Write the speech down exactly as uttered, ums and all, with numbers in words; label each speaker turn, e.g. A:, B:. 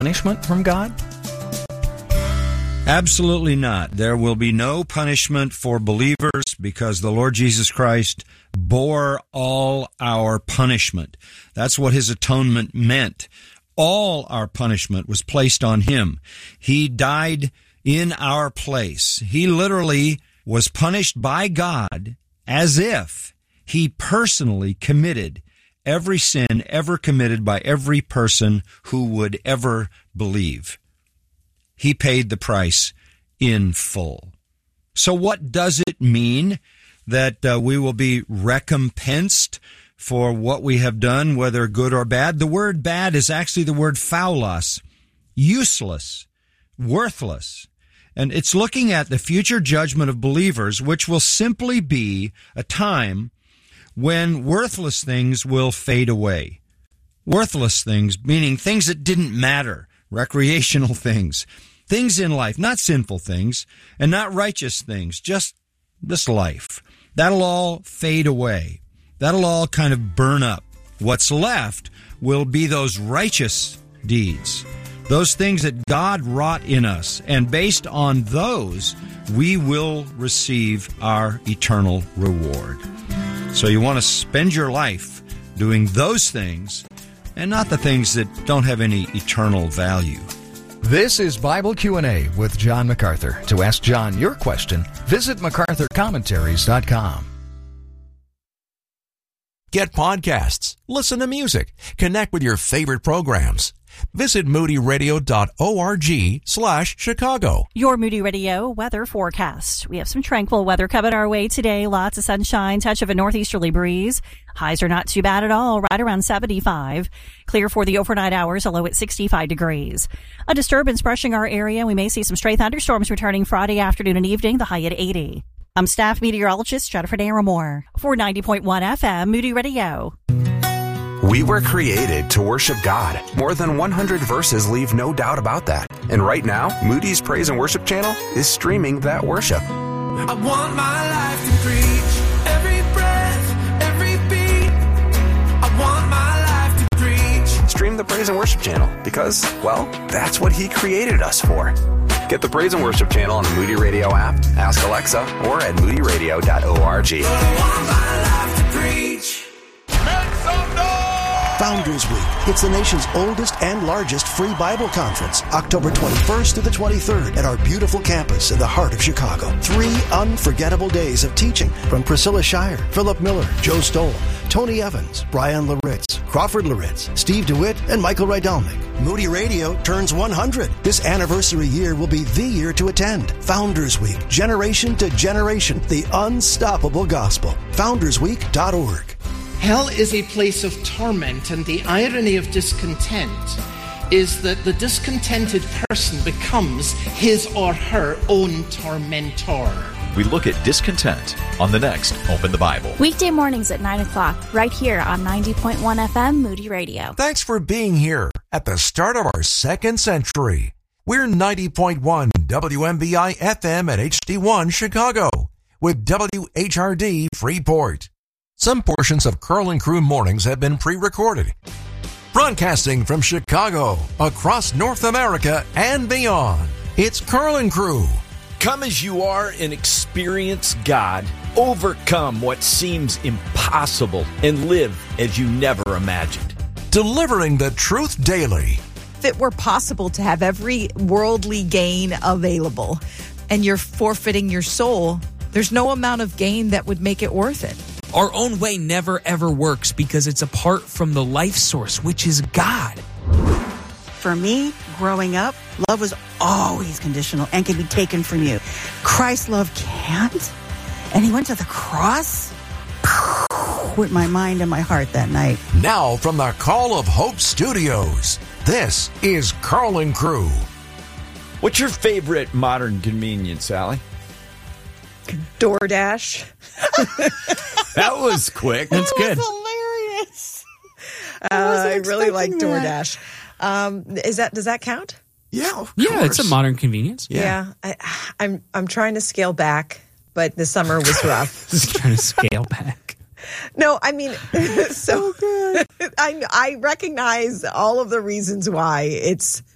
A: punishment from God?
B: Absolutely not. There will be no punishment for believers because the Lord Jesus Christ bore all our punishment. That's what his atonement meant. All our punishment was placed on him. He died in our place. He literally was punished by God as if he personally committed every sin ever committed by every person who would ever believe. He paid the price in full. So what does it mean that uh, we will be recompensed for what we have done, whether good or bad? The word bad is actually the word phaulos, useless, worthless. And it's looking at the future judgment of believers, which will simply be a time when worthless things will fade away. Worthless things, meaning things that didn't matter, recreational things, things in life, not sinful things, and not righteous things, just this life. That'll all fade away. That'll all kind of burn up. What's left will be those righteous deeds, those things that God wrought in us, and based on those, we will receive our eternal reward. So you want to spend your life doing those things and not the things that don't have any eternal value.
A: This is Bible Q and A with John MacArthur. To ask John your question, visit macarthur commentaries dot com.
C: Get podcasts, listen to music, connect with your favorite programs. Visit moody radio dot org slash Chicago.
D: Your Moody Radio weather forecast. We have some tranquil weather coming our way today. Lots of sunshine, touch of a northeasterly breeze. Highs are not too bad at all, right around seventy-five. Clear for the overnight hours, a low at sixty-five degrees. A disturbance brushing our area. We may see some stray thunderstorms returning Friday afternoon and evening, the high at eighty. I'm staff meteorologist Jennifer Naramore for ninety point one F M Moody Radio.
E: We were created to worship God. More than one hundred verses leave no doubt about that. And right now, Moody's Praise and Worship channel is streaming that worship.
F: I want my life to preach every breath, every beat. I want my life to preach.
E: Stream the Praise and Worship channel because, well, that's what he created us for. Get the Praise and Worship channel on the Moody Radio app, ask Alexa, or at moody radio dot org.
F: I want my life to preach.
G: Make some noise!
H: Founders Week. It's the nation's oldest and largest free Bible conference, October twenty-first to the twenty-third at our beautiful campus in the heart of Chicago. Three unforgettable days of teaching from Priscilla Shire, Philip Miller, Joe Stoll, Tony Evans, Brian Laritz, Crawford Laritz, Steve DeWitt, and Michael Rydalnik. Moody Radio turns one hundred. This anniversary year will be the year to attend. Founders Week, generation to generation, the unstoppable gospel. founders week dot org.
I: Hell is a place of torment, and the irony of discontent is that the discontented person becomes his or her own tormentor.
J: We look at discontent on the next Open the Bible.
K: Weekday mornings at nine o'clock, right here on ninety point one F M Moody Radio.
C: Thanks for being here at the start of our second century. We're ninety point one W M B I F M at H D one Chicago with W H R D Freeport. Some portions of Carl and Crew Mornings have been pre-recorded. Broadcasting from Chicago, across North America and beyond, it's Carl and Crew.
L: Come as you are and experience God. Overcome what seems impossible and live as you never imagined.
C: Delivering the truth daily.
M: If it were possible to have every worldly gain available and you're forfeiting your soul, there's no amount of gain that would make it worth it.
N: Our own way never ever works because it's apart from the life source, which is God.
O: For me, growing up, love was always conditional and can be taken from you. Christ's love can't. And he went to the cross with my mind and my heart that night.
C: Now from the Call of Hope Studios, this is Carl and Crew.
L: What's your favorite modern convenience, Sally?
M: DoorDash.
L: That was quick.
N: That's good.
M: That was hilarious. Uh, I, I really like DoorDash. Um, is that does that count?
E: Yeah, of
N: yeah,
E: course.
N: It's a modern convenience.
M: Yeah, yeah I, I'm I'm trying to scale back, but the summer was rough.
N: Just trying to scale back.
M: No, I mean, so good. I I recognize all of the reasons why it's